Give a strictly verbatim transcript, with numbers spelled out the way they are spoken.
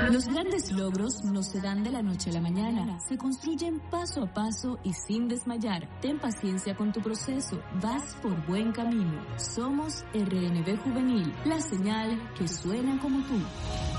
Los grandes logros no se dan de la noche a la mañana, se construyen paso a paso y sin desmayar. Ten paciencia con tu proceso, vas por buen camino. Somos R N B Juvenil, la señal que suena como tú.